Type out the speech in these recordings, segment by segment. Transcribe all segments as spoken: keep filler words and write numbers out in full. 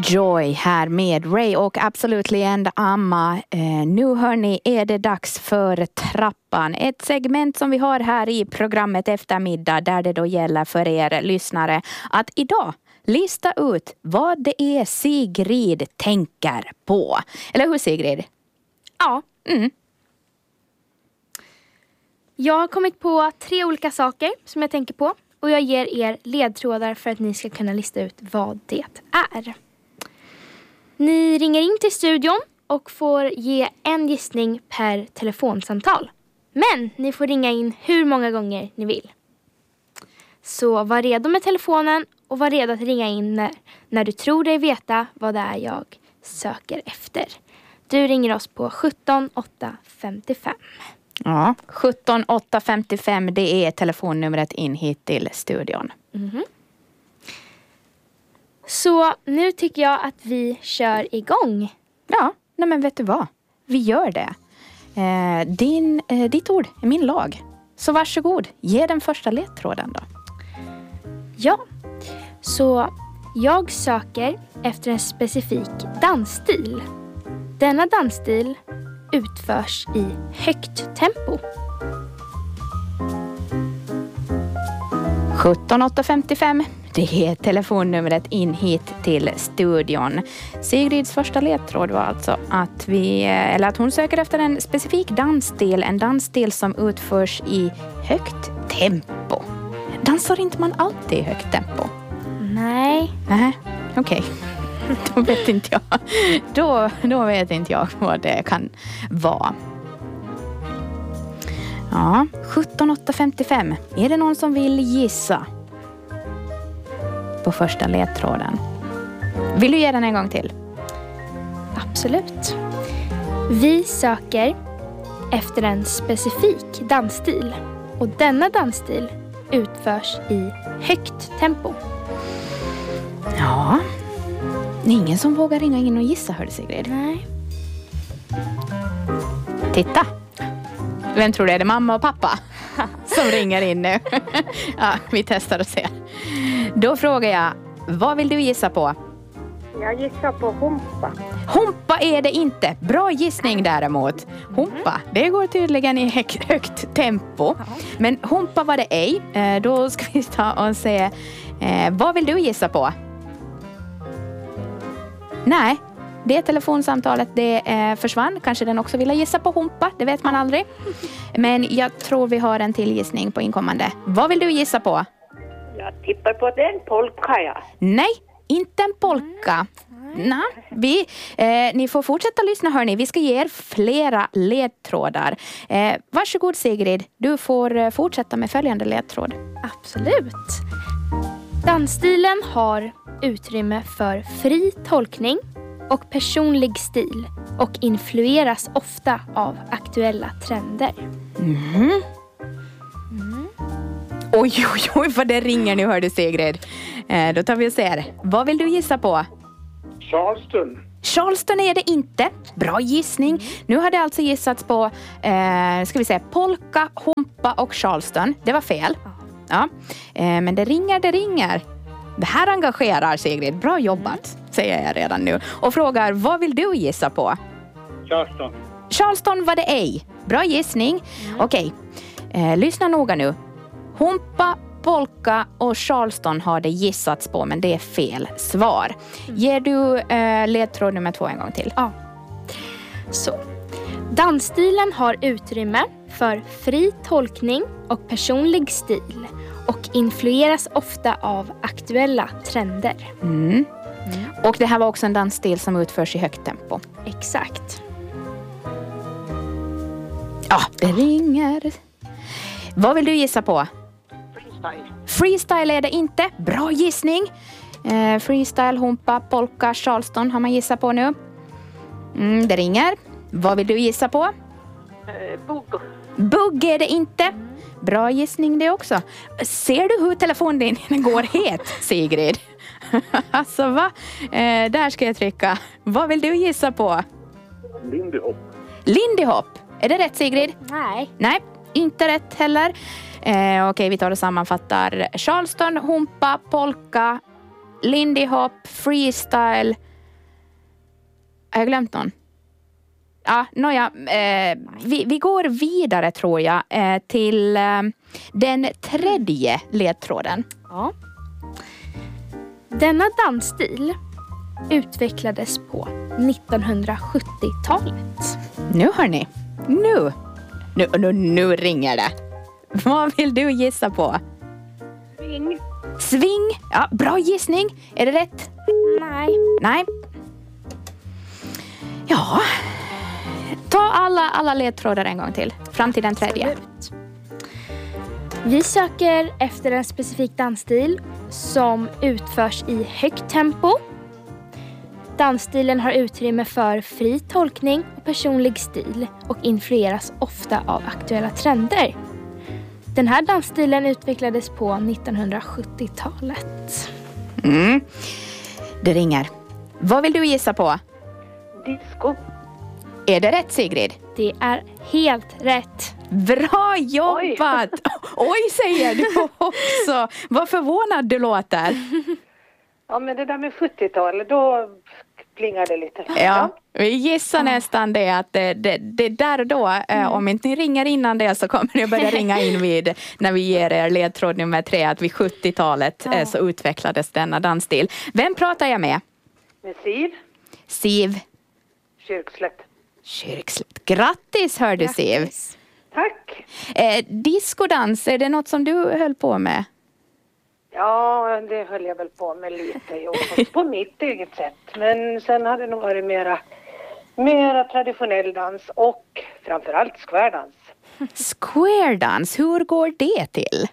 Joy här med Ray och Absolutely and Amma. Eh, nu hör ni, är det dags för Trappan. Ett segment som vi har här i programmet Eftermiddag, där det då gäller för er lyssnare att idag lista ut vad det är Sigrid tänker på. Eller hur, Sigrid? Ja. Mm. Jag har kommit på tre olika saker som jag tänker på. Och jag ger er ledtrådar för att ni ska kunna lista ut vad det är. Ni ringer in till studion och får ge en gissning per telefonsamtal. Men ni får ringa in hur många gånger ni vill. Så var redo med telefonen och var redo att ringa in när, när du tror dig veta vad det är jag söker efter. Du ringer oss på sjutton åtta femtiofem. Ja, sjutton åtta femtiofem, det är telefonnumret in hit till studion. Mm-hmm. Så nu tycker jag att vi kör igång. Ja, nej men vet du vad? Vi gör det. Eh, din, eh, ditt ord är min lag. Så varsågod, ge den första ledtråden då. Ja, så jag söker efter en specifik dansstil. Denna dansstil utförs i högt tempo. sjutton åtta femtiofem, det är telefonnumret in hit till studion. Sigrids första ledtråd var alltså att vi, eller att hon söker efter en specifik dansstil, en dansstil som utförs i högt tempo. Dansar inte man alltid i högt tempo? Nej. Nej, okej. Okay. Då vet inte jag. Då, då vet inte jag vad det kan vara. Ja, sjutton åtta femtiofem. Är det någon som vill gissa på första ledtråden? Vill du ge den en gång till? Absolut. Vi söker efter en specifik dansstil. Och denna dansstil utförs i högt tempo. Ja. Det är ingen som vågar ringa in och gissa, hörde Sigrid. Nej. Titta. Vem tror det är? Det mamma och pappa som ringer in nu. Ja, vi testar och ser. Då frågar jag, vad vill du gissa på? Jag gissar på humpa. Humpa är det inte. Bra gissning däremot. Humpa, det går tydligen i högt, högt tempo. Men humpa var det ej. Eh, då ska vi ta och se. Eh, vad vill du gissa på? Nej, det telefonsamtalet det eh, försvann. Kanske den också ville gissa på humpa. Det vet man aldrig. Men jag tror vi har en till gissning på inkommande. Vad vill du gissa på? Jag tippar på att det är en polka, ja. Nej, inte en polka. Nej, vi, eh, ni får fortsätta lyssna, hörni. Vi ska ge er flera ledtrådar. Eh, varsågod Sigrid, du får eh, fortsätta med följande ledtråd. Absolut. Dansstilen har utrymme för fri tolkning och personlig stil och influeras ofta av aktuella trender. Mm. Mm. Oj, oj, oj, vad det ringer nu, hörde Sigrid. Eh, då tar vi och ser. Vad vill du gissa på? Charleston. Charleston är det inte. Bra gissning. Nu har det alltså gissats på eh, ska vi säga polka, humpa och Charleston. Det var fel. Ja. Eh, men det ringer, det ringer. Det här engagerar Sigrid. Bra jobbat, säger jag redan nu. Och frågar, vad vill du gissa på? Charleston. Charleston var det ej. Bra gissning. Mm. Okej, eh, lyssna noga nu. Humpa, polka och Charleston har det gissats på, men det är fel svar. Mm. Ger du eh, ledtråd nummer två en gång till? Ja. Så. Dansstilen har utrymme för fri tolkning och personlig stil och influeras ofta av aktuella trender. Mm. Mm. Och det här var också en dansstil som utförs i högt tempo. Exakt. Ja, det ringer. Vad vill du gissa på? Freestyle. Freestyle är det inte. Bra gissning. Eh, freestyle, humpa, polka, Charleston har man gissat på nu. Mm, det ringer. Vad vill du gissa på? Uh, bugg. Bugg är det inte. Bra gissning det också. Ser du hur telefonen går het, Sigrid? Alltså va? Eh, där ska jag trycka. Vad vill du gissa på? Lindy Hop. Lindy Hop. Är det rätt, Sigrid? Nej. Nej, inte rätt heller. Eh, Okej, vi tar och sammanfattar. Charleston, humpa, polka, Lindy Hop, freestyle, Har jag glömt någon? Ja, nåja, eh, vi, vi går vidare tror jag eh, till eh, den tredje ledtråden. Ja. Denna dansstil utvecklades på nittonhundrasjuttiotalet. Nu hör ni. Nu. Nu, nu, nu ringer det. Vad vill du gissa på? Sving. Sving. Ja, bra gissning. Är det rätt? Nej. Nej. Ja. Ta alla, alla ledtrådar en gång till. Fram till den tredje. Absolut. Vi söker efter en specifik dansstil som utförs i högt tempo. Dansstilen har utrymme för fri tolkning och personlig stil och influeras ofta av aktuella trender. Den här dansstilen utvecklades på nittonhundrasjuttiotalet. Mm. Det ringer. Vad vill du gissa på? Disco. Är det rätt, Sigrid? Det är helt rätt. Bra jobbat! Oj, Oj säger du också. Vad förvånad du låter. Ja, men det där med sjuttiotalet, då plingar det lite. Ja, vi gissar nästan det att det, det, det där och då, mm. om inte ni ringer innan det så kommer det börja ringa in vid när vi ger er ledtråd nummer tre att vid sjuttiotalet ja. så utvecklades denna dansstil. Vem pratar jag med? Med Siv. Siv. Kyrkslätt. Kyrkslätt. Grattis hör du Siv. Grattis. Tack. Eh, diskodans, är det något som du höll på med? Ja, det höll jag väl på med lite. Jo, på mitt eget sätt. Men sen hade det nog varit mera, mera traditionell dans och framförallt squaredans. Squaredans, hur går det till?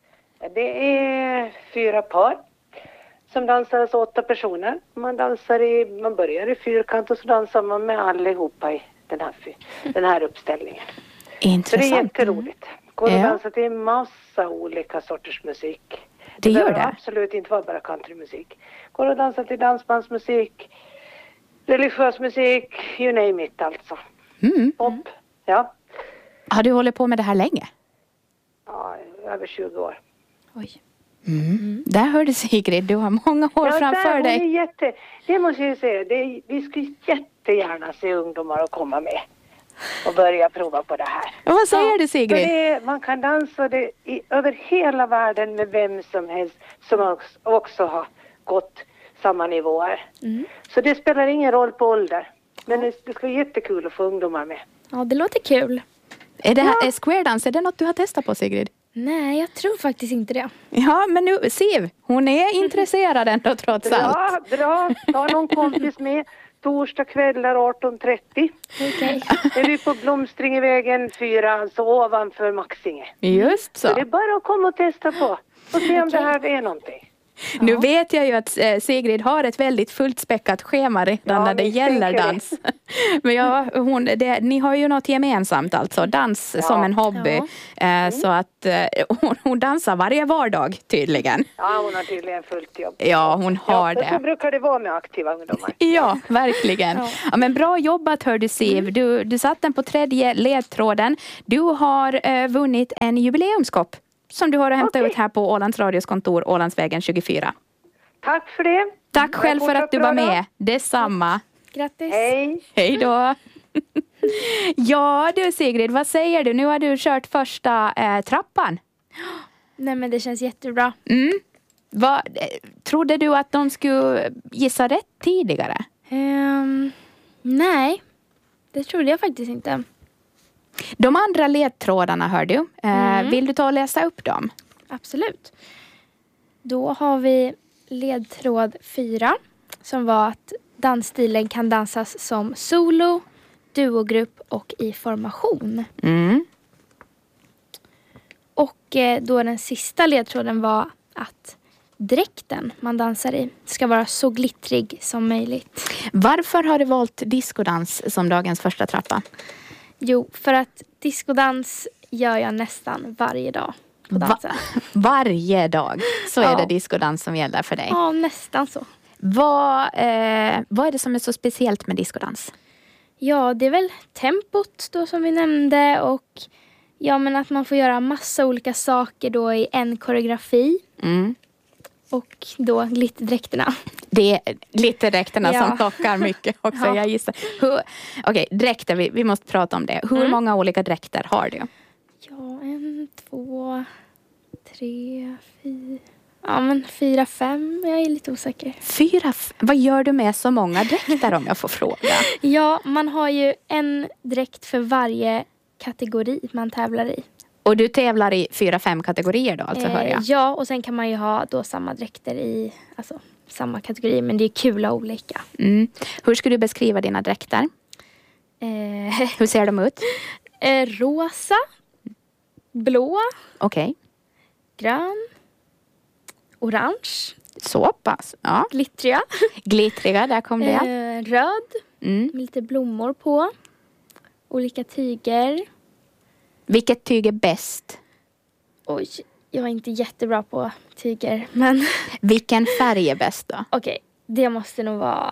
Det är fyra par som dansar, alltså åtta personer. Man dansar i, man börjar i fyrkant och så dansar man med allihopa i den här, den här uppställningen. Intressant. Så det är jätteroligt. Går att ja. dansa till massa olika sorters musik. Det, det gör det? Absolut inte vara bara countrymusik. Går att dansa till dansbandsmusik, religiös musik, you name it alltså. Mm. Pop, ja. Har du hållit på med det här länge? Ja, över tjugo år. Oj. Mm. Mm. Där hör du Sigrid, du har många år ja, framför där, dig. Är jätte, det måste jag säga, det, vi skulle jättegärna se ungdomar att komma med och börja prova på det här. Och vad säger ja, du Sigrid? Det, man kan dansa det i, över hela världen med vem som helst som också, också har gått samma nivåer. Mm. Så det spelar ingen roll på ålder. Men det, det ska vara jättekul att få ungdomar med. Ja, det låter kul. Är det här, ja. är squaredans, är det något du har testat på Sigrid? Nej, jag tror faktiskt inte det. Ja, men nu, Siv, hon är intresserad ändå trots bra, allt. Bra, ta någon kompis med. Torsdag kvällar arton trettio. Okej. Är vi på Blomstringevägen fyra, alltså ovanför Maxinge. Just så. Så det är bara att komma och testa på. Och se om okay. det här är någonting. Ja. Nu vet jag ju att Sigrid har ett väldigt fullt späckat schema redan ja, när det gäller dans. Det. Men ja, hon, det, ni har ju något gemensamt alltså, dans ja. som en hobby. Ja. Mm. Så att hon, hon dansar varje vardag tydligen. Ja, hon har tydligen fullt jobb. Ja, hon har ja, det. Så brukar det vara med aktiva ungdomar. Ja, verkligen. Ja. Ja, men bra jobbat hör du Siv. Du, du satt den på tredje ledtråden. Du har uh, vunnit en jubileumskopp. Som du har att hämta okay. ut här på Ålands radios kontor, Ålandsvägen tjugofyra. Tack för det. Tack själv för att du var med. Detsamma. Grattis. Hej. Hej då. Ja du Sigrid, vad säger du? Nu har du kört första eh, trappan. Nej men det känns jättebra. Mm. Vad, trodde du att de skulle gissa rätt tidigare? Um, nej, det trodde jag faktiskt inte. De andra ledtrådarna hör du. Mm. Eh, vill du ta och läsa upp dem? Absolut. Då har vi ledtråd fyra. Som var att dansstilen kan dansas som solo, duogrupp och i formation. Mm. Och eh, då den sista ledtråden var att dräkten man dansar i ska vara så glittrig som möjligt. Varför har du valt diskodans som dagens första trappa? Jo, för att diskodans gör jag nästan varje dag på dansen. Va- varje dag så ja. är det diskodans som gäller för dig? Ja, nästan så. Vad, eh, vad är det som är så speciellt med diskodans? Ja, det är väl tempot då som vi nämnde och ja, men att man får göra massa olika saker då i en koreografi. Mm. Och då glitterdräkterna. Det är lite dräkterna Ja. som lockar mycket också, Ja. jag gissar. Hur, okej, dräkter, vi, vi måste prata om det. Hur Mm. många olika dräkter har du? Ja, en, två, tre, fyra. Ja, men fyra, fem. Jag är lite osäker. Fyra, f- vad gör du med så många dräkter om jag får fråga? Ja, man har ju en dräkt för varje kategori man tävlar i. Och du tävlar i fyra, fem kategorier då, alltså hör jag. ja, och sen kan man ju ha då samma dräkter i alltså, samma kategori. Men det är kul och olika. Mm. Hur skulle du beskriva dina dräkter? Eh, Hur ser de ut? eh, rosa, blå, Okej, grön, orange, så pass. Ja. glittriga, Glittriga, där kom det. eh, röd Mm. med lite blommor på, olika tyger. Vilket tyg är bäst? Oj, jag är inte jättebra på tyger, men Vilken färg är bäst då? okej, det måste nog vara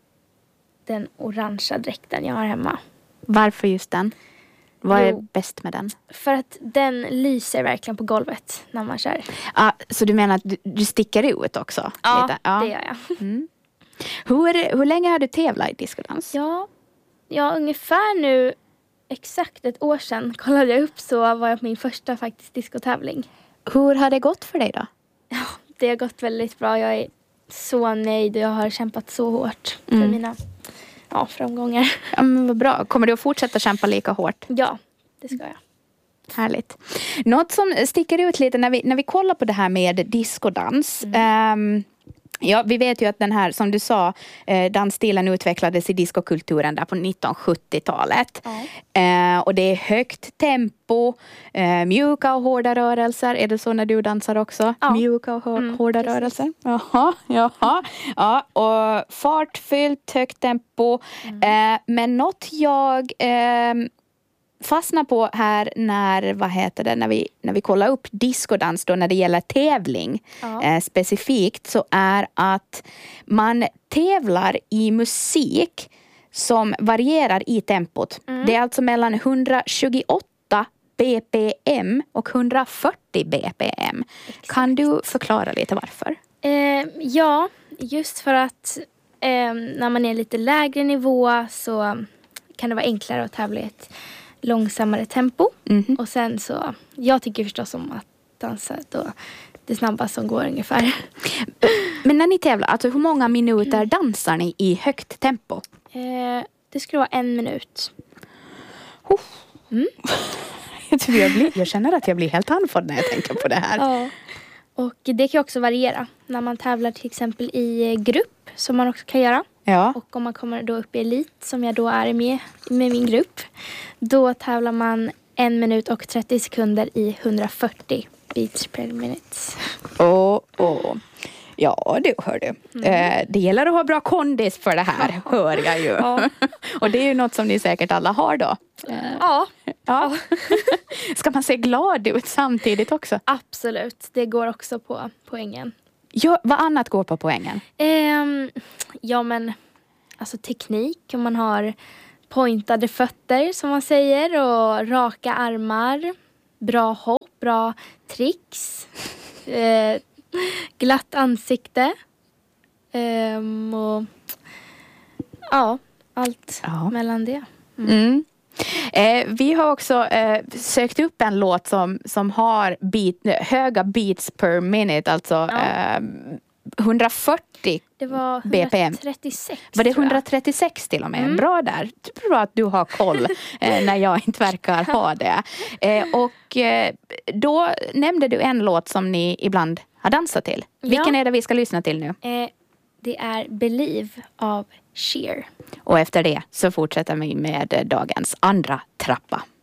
den orangea dräkten jag har hemma. Varför just den? Vad är Jo. bäst med den? För att den lyser verkligen på golvet när man kör. Ah, så du menar att du, du sticker ut också? Ja, lite? Ja. det gör jag. Mm. Hur, hur länge har du tävlat i discodans? Ja, ja, ungefär nu exakt ett år sedan kollade jag upp så var jag på min första faktiskt diskotävling. Hur har det gått för dig då? Det har gått väldigt bra. Jag är så nöjd och jag har kämpat så hårt för Mm. mina ja, framgångar. Ja, men vad bra. Kommer du att fortsätta kämpa lika hårt? Ja, det ska jag. Härligt. Något som sticker ut lite när vi, när vi kollar på det här med diskodans. ehm, ja, vi vet ju att den här, som du sa, eh, dansstilen utvecklades i diskokulturen där på nittonhundrasjuttiotalet. Ja. Eh, och det är högt tempo, eh, mjuka och hårda rörelser. Är det så när du dansar också? Ja. Mjuka och hår, Mm, hårda precis. rörelser. Jaha, jaha. Ja, och fartfyllt, högt tempo. Eh, men något jag ehm, fastnar på här när, vad heter det, när vi, när vi kollar upp diskodans då när det gäller tävling Ja. eh, specifikt, så är att man tävlar i musik som varierar i tempot. Mm. Det är alltså mellan etthundratjugoåtta B P M och etthundrafyrtio B P M. Kan du förklara lite varför? Eh, ja, just för att eh, när man är lite lägre nivå så kan det vara enklare att tävla i ett långsammare tempo. Mhm. Och sen så, jag tycker förstås om att dansa då det snabba som går ungefär. Men när ni tävlar, alltså hur många minuter dansar ni i högt tempo? Eh, det skulle vara en minut. Jag, tror jag, blir, jag känner att jag blir helt andfådd när jag tänker på det här. Ja. Och det kan också variera. När man tävlar till exempel i grupp, som man också kan göra. Ja. Och om man kommer då upp i elit, som jag då är med, med min grupp. Då tävlar man en minut och trettio sekunder i etthundrafyrtio beats per minute. Åh, åh. Ja, du hör du. Eh, det gäller att ha bra kondis för det här, hör jag ju. Ja. Och det är ju något som ni säkert alla har då. Ja, Ja. Ska man se glad ut samtidigt också? absolut. Det går också på poängen. Ja, vad annat går på poängen? Ehm, ja, men alltså teknik. Om man har pointade fötter, som man säger. Och raka armar. Bra hopp, bra tricks. Eh, glatt ansikte. Ehm, och ja, allt Ja. mellan det. Mm. Eh, vi har också eh, sökt upp en låt som, som har beat, höga beats per minute, alltså Ja. eh, etthundrafyrtio. Det var B P M. etthundratrettiosex. Var det tror jag. etthundratrettiosex till och med? Mm. Bra där. Det är bra att du har koll eh, när jag inte verkar ha det. Eh, och eh, då nämnde du en låt som ni ibland har dansat till. Ja. Vilken är det vi ska lyssna till nu? Eh, det är Believe av Cher. Och efter det så fortsätter vi med eh, dagens andra trappa.